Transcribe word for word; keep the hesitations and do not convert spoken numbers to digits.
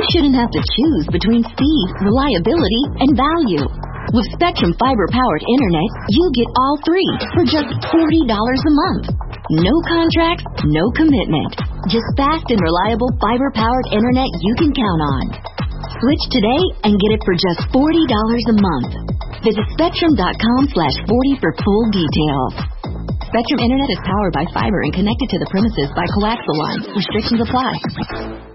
shouldn't have to choose between speed, reliability, and value. With Spectrum fiber-powered internet, you get all three for just forty dollars a month. No contracts, no commitment. Just fast and reliable fiber-powered internet you can count on. Switch today and get it for just forty dollars a month. Visit spectrum.com slash 40 for full details. Spectrum Internet is powered by fiber and connected to the premises by coaxial lines. Restrictions apply.